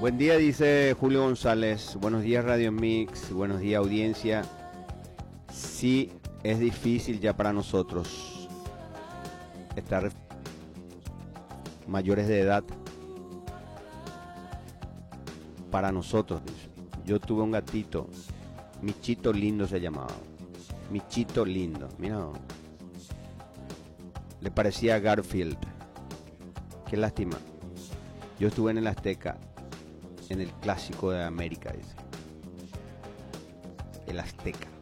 Buen día, dice Julio González. Buenos días, Radio Mix. Buenos días, audiencia. Sí, es difícil ya para nosotros estar mayores de edad. Para nosotros, dice. Yo tuve un gatito, Michito Lindo se llamaba. Michito Lindo, mira. Le parecía a Garfield. Qué lástima. Yo estuve en el Azteca, en el Clásico de América, dice. El Azteca.